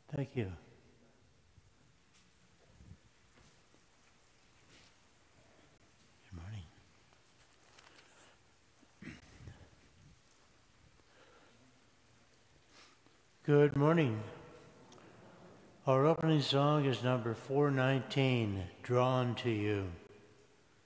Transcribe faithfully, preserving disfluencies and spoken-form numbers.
Thank you. Good morning. Good morning. Our opening song is number four nineteen, Drawn to You.